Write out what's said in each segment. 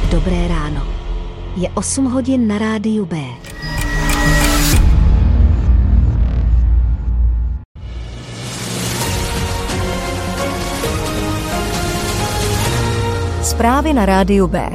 Dobré ráno. Je 8 hodin na rádiu B. Zprávy na rádiu B.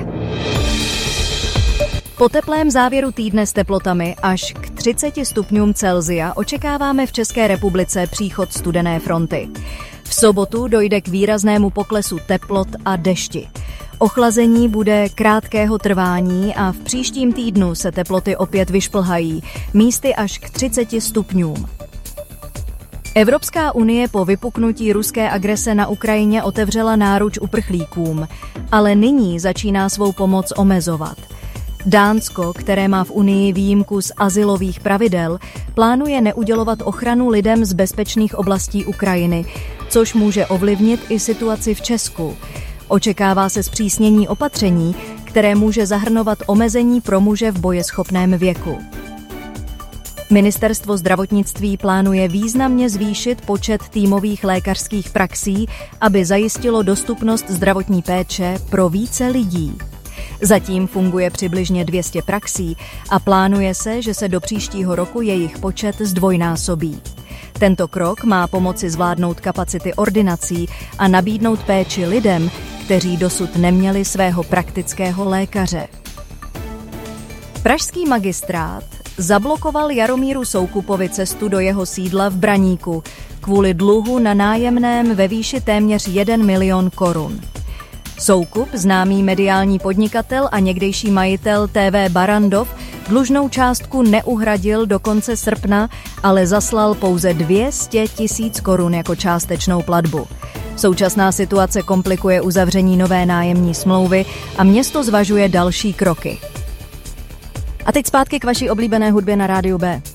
Po teplém závěru týdne s teplotami až k 30 stupňům Celsia očekáváme v České republice příchod studené fronty. V sobotu dojde k výraznému poklesu teplot a dešti. Ochlazení bude krátkého trvání a v příštím týdnu se teploty opět vyšplhají, místy až k 30 stupňům. Evropská unie po vypuknutí ruské agrese na Ukrajině otevřela náruč uprchlíkům, ale nyní začíná svou pomoc omezovat. Dánsko, které má v Unii výjimku z azylových pravidel, plánuje neudělovat ochranu lidem z bezpečných oblastí Ukrajiny, což může ovlivnit i situaci v Česku. Očekává se zpřísnění opatření, které může zahrnovat omezení pro muže v bojeschopném věku. Ministerstvo zdravotnictví plánuje významně zvýšit počet týmových lékařských praxí, aby zajistilo dostupnost zdravotní péče pro více lidí. Zatím funguje přibližně 200 praxí a plánuje se, že se do příštího roku jejich počet zdvojnásobí. Tento krok má pomoci zvládnout kapacity ordinací a nabídnout péči lidem, kteří dosud neměli svého praktického lékaře. Pražský magistrát zablokoval Jaromíru Soukupovi cestu do jeho sídla v Braníku kvůli dluhu na nájemném ve výši téměř 1 milion korun. Soukup, známý mediální podnikatel a někdejší majitel TV Barrandov, dlužnou částku neuhradil do konce srpna, ale zaslal pouze 200 000 korun jako částečnou platbu. Současná situace komplikuje uzavření nové nájemní smlouvy a město zvažuje další kroky. A teď zpátky k vaší oblíbené hudbě na rádiu B.